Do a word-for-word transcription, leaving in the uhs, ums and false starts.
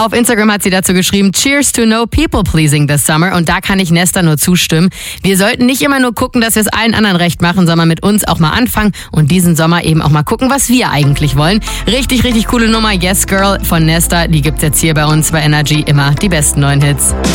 Auf Instagram hat sie dazu geschrieben, Cheers to no people pleasing this summer. Und da kann ich Nesta nur zustimmen. Wir sollten nicht immer nur gucken, dass wir es allen anderen recht machen, sondern mit uns auch mal anfangen und diesen Sommer eben auch mal gucken, was wir eigentlich wollen. Richtig, richtig coole Nummer. Yes Girl von Nesta, die gibt's jetzt hier bei uns bei Energy immer die besten neuen Hits.